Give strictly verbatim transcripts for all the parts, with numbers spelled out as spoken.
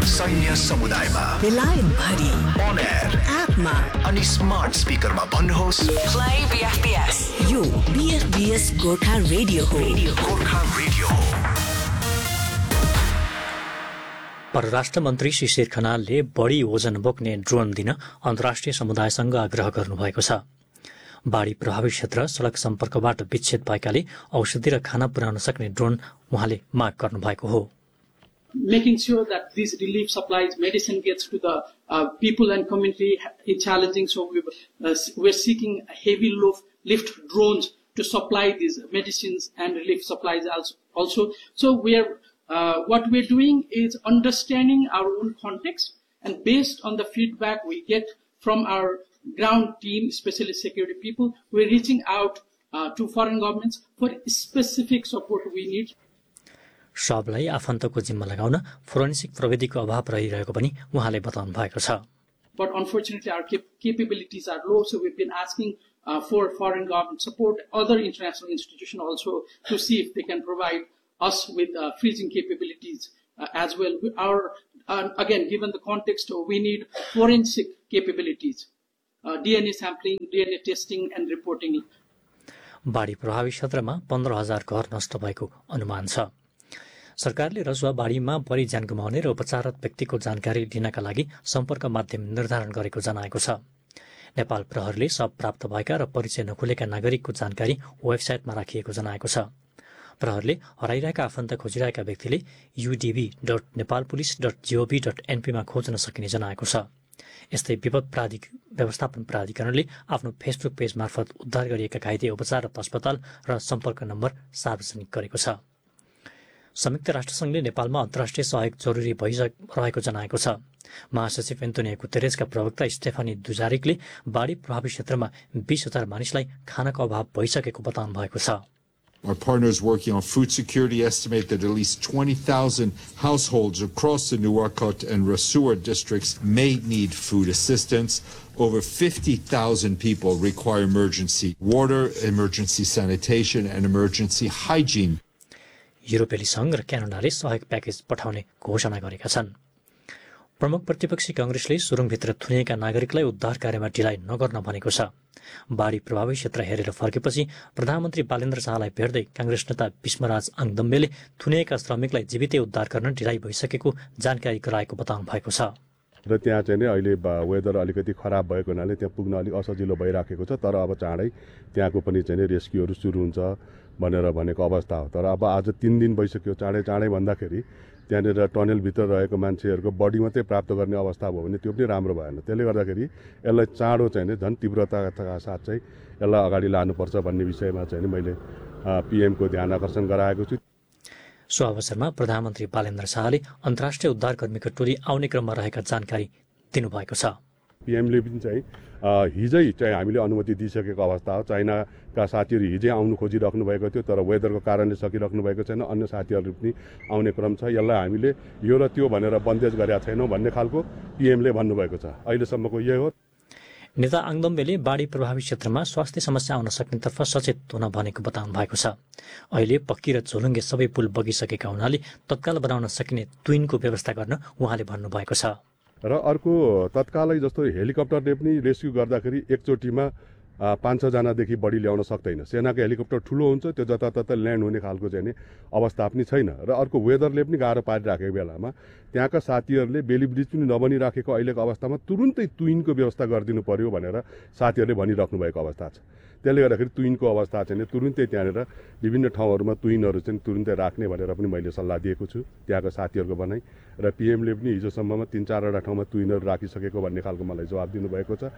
सैन्य समुदायमा बेलायत भरि on air एपमा अनि स्मार्ट स्पिकरमा भन्नुहोस् play B F B S यो B F B S Gorkha radio हो गोर्खा रेडियो हो। परराष्ट्र मन्त्री श्री शेर खनालले बढी ओजन बोक्ने ड्रोन दिन अन्तर्राष्ट्रिय समुदायसँग आग्रह गर्नुभएको छ। बाढी प्रभावित क्षेत्र सड़क सम्पर्कबाट विच्छेद भएकाले औषधि र खाना पुर्याउन सक्ने ड्रोन उहाँले माग गर्नुभएको हो। Making sure that these relief supplies, medicine gets to the uh, people and community is challenging. So we, uh, we're seeking heavy lift, lift drones to supply these medicines and relief supplies also. So we are, uh, what we're doing is understanding our own context, and based on the feedback we get from our ground team, especially security people, we're reaching out uh, to foreign governments for specific support we need. सबलाई आफन्तको जिम्मा लगाउन forensic प्रविधिको अभाव रहिरहेको पनि उहाँले बताउनु भएको छ। But unfortunately our cap capabilities are low, so we've been asking uh, for foreign government support, other international institutions also, to see if they can provide us with uh, freezing capabilities uh, as well. Our uh, again, given the context, uh, we need forensic capabilities, uh, D N A sampling, D N A testing and reporting. बाढी प्रभावित क्षेत्रमा पन्ध्र हजार घर नष्ट भएको अनुमान छ। सरकारले रसुवा बाढीमा बढी ज्यान गुमाउने र उपचाररत व्यक्तिको जानकारी दिनका लागि सम्पर्क माध्यम निर्धारण गरेको जनाएको छ। नेपाल प्रहरीले सब प्राप्त भएका र परिचय नखुलेका नागरिकको जानकारी वेबसाइटमा राखिएको जनाएको छ। प्रहरीले हराइरहेका आफन्त खोजिरहेका व्यक्तिले युडीबी dot Nepal police dot gov dot एनपीमा खोज्न सकिने जनाएको छ। यस्तै विपद व्यवस्थापन प्राधिकरणले आफ्नो फेसबुक पेज मार्फत उद्धार गरिएका घाइते उपचाररत अस्पताल र सम्पर्क नम्बर सार्वजनिक गरेको छ। संयुक्त राष्ट्रसंघले नेपालमा अन्तर्राष्ट्रिय सहयोग जरुरी भइरहेको जनाएको छ। महासचिव एन्टोनियो गुतेरेसका प्रवक्ता स्टेफानी दुजारिकले बाढी प्रभावित क्षेत्रमा बीस हजार मानिसलाई खानाको अभाव भइसकेको बताउनु भएको छ। Our partners working on food security estimate that at least twenty thousand households across the Nuwakot and Rasua districts may need food assistance. Over fifty thousand people require emergency water, emergency sanitation, and emergency hygiene. युरोपेली संघ र क्यानाडाले सहयोग package पठाउने घोषणा गरेका छन्। प्रमुख प्रतिपक्षी कांग्रेसले सुरुङभित्र थुनिएका नागरिकलाई उद्धार कार्यमा ढिलाइ नगर्न भनेको छ। बाढी प्रभावित क्षेत्र हेरेर फर्केपछि प्रधानमन्त्री बालेन्द्र शाहलाई भेट्दै कांग्रेस नेता विष्मराज आङदम्बेले थुनिएका श्रमिकलाई जीवितै उद्धार गर्न ढिलाइ भइसकेको जानकारी गराएको बताउनु भएको छ। र त्यहाँ चाहिँ नि अहिले वेदर अलिकति खराब भएको हुनाले त्यहाँ पुग्न अलिक असजिलो भइराखेको छ, तर अब चाँडै त्यहाँको पनि चाहिँ नि रेस्क्युहरू सुरु हुन्छ भनेर भनेको अवस्था हो। तर अब आज तीन दिन भइसक्यो, चाँडै चाँडै भन्दाखेरि त्यहाँनिर टनेलभित्र रहेको मान्छेहरूको बडी मात्रै प्राप्त गर्ने अवस्था भयो भने त्यो पनि राम्रो भएन। त्यसले गर्दाखेरि यसलाई चाँडो चाहिँ नि झन् तीव्रताका साथ चाहिँ यसलाई अगाडि लानुपर्छ भन्ने विषयमा चाहिँ नि मैले पीएमको ध्यान आकर्षण गराएको छु। सो अवसरमा प्रधानमन्त्री बालेन्द्र शाहले अन्तर्राष्ट्रिय उद्धारकर्मीको टोली आउने क्रममा रहेका जानकारी दिनुभएको छ। पीएमले पनि चाहिँ हिजै चाहिँ हामीले अनुमति दिइसकेको अवस्था हो। चाइनाका साथीहरू हिजै आउनु खोजिराख्नु भएको थियो, तर वेदरको कारणले सकिराख्नु भएको छैन। अन्य साथीहरू पनि आउने क्रम छ। यसलाई हामीले यो र त्यो भनेर बन्देज गरेका छैनौँ भन्ने खालको पीएमले भन्नुभएको छ। अहिलेसम्मको यही हो। नेता आङदम्बेले बाढी प्रभावित क्षेत्रमा स्वास्थ्य समस्या आउन सक्नेतर्फ सचेत हुन भनेको बताउनु भएको छ। अहिले पक्की र झोलुङ्गे सबै पुल बगिसकेका हुनाले तत्काल बनाउन सकिने तुइनको व्यवस्था गर्न उहाँले भन्नुभएको छ। र अर्को तत्कालै जस्तो हेलिकप्टरले पनि रेस्क्यु गर्दाखेरि एकचोटिमा पाँच छजनादेखि बढी ल्याउन सक्दैन। सेनाको हेलिकप्टर ठुलो हुन्छ, त्यो जताततै ल्यान्ड हुने खालको चाहिँ नि अवस्था पनि छैन। र अर्को वेदरले पनि गाह्रो पारिराखेको बेलामा त्यहाँका साथीहरूले बेली ब्रिज पनि नबनिराखेको अहिलेको अवस्थामा तुरुन्तै तुइनको व्यवस्था गरिदिनु पर्यो भनेर साथीहरूले भनिराख्नु भएको अवस्था छ। त्यसले गर्दाखेरि तुइनको अवस्था चाहिँ तुरुन्तै त्यहाँनिर विभिन्न ठाउँहरूमा तुइनहरू चाहिँ तुरुन्तै राख्ने भनेर पनि मैले सल्लाह दिएको छु त्यहाँको साथीहरूको भनाइ। र पीएमले पनि हिजोसम्ममा तीन चारवटा ठाउँमा तुइनहरू राखिसकेको भन्ने खालको मलाई जवाब दिनुभएको छ।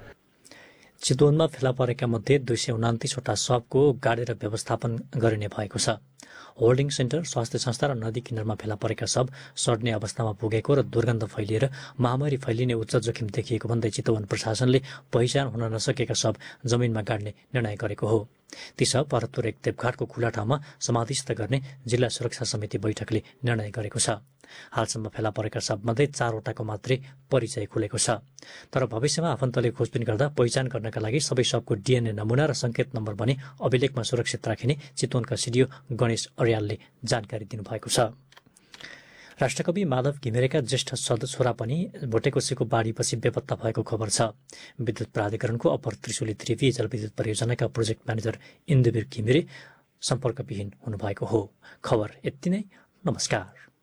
चितवनमा फेला परेका मध्ये दुई सय उनातिसवटा शवको गाडेर व्यवस्थापन गरिने भएको छ। होल्डिङ सेन्टर, स्वास्थ्य संस्था र नदी किनारमा फेला परेका शव सड्ने अवस्थामा पुगेको र दुर्गन्ध फैलिएर महामारी फैलिने उच्च जोखिम देखिएको भन्दै चितवन प्रशासनले पहिचान हुन नसकेका शव जमिनमा गाड्ने निर्णय गरेको हो। ती शव भरतपुर एक देवघाटको खुला ठाउँमा समाधिस्थ गर्ने जिल्ला सुरक्षा समिति बैठकले निर्णय गरेको छ। हालसम्म फेला परेका शवमध्ये चारवटाको मात्रै परिचय खुलेको छ। तर भविष्यमा आफन्तले खोजबिन गर्दा पहिचान गर्नका लागि सबै शवको डीएनए नमुना र संकेत नम्बर भने अभिलेखमा सुरक्षित राखिने चितवनका सिडिओ गणेश अर्यालले जानकारी दिनुभएको छ। राष्ट्रकवि माधव घिमिरेका ज्येष्ठ सद छोरा पनि भोटेकोसीको बाढीपछि बेपत्ता भएको खबर छ। विद्युत प्राधिकरणको अप्पर त्रिशुली त्रिवी जलविद्युत परियोजनाका प्रोजेक्ट म्यानेजर इन्दुवीर घिमिरे सम्पर्कविहीन हुनुभएको हो। खबर यति नै। नमस्कार।